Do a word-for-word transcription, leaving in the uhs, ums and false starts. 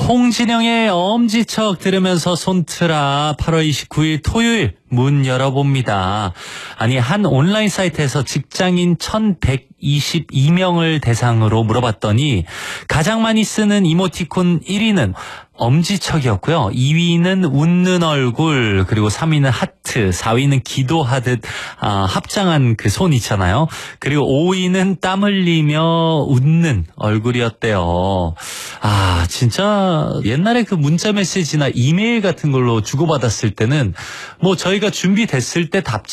홍진영의 엄지척 들으면서 손트라 팔월 이십구일 토요일 문 열어봅니다. 아니 한 온라인 사이트에서 직장인 천백이십이 명을 대상으로 물어봤더니 가장 많이 쓰는 이모티콘 일 위는 엄지척이었고요. 이 위는 웃는 얼굴, 그리고 삼 위는 하트, 사 위는 기도하듯 아, 합장한 그 손 있잖아요. 그리고 오 위는 땀 흘리며 웃는 얼굴이었대요. 아 진짜 옛날에 그 문자 메시지나 이메일 같은 걸로 주고받았을 때는 뭐 저희가 준비됐을 때 답장